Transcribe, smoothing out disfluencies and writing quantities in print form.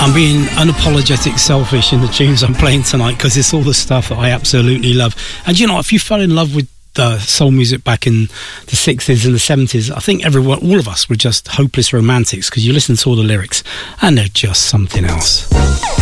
I'm being unapologetic selfish in the tunes I'm playing tonight because it's all the stuff that I absolutely love. And you know, if you fell in love with soul music back in the 60s and the 70s, I think all of us were just hopeless romantics because you listen to all the lyrics and they're just something else.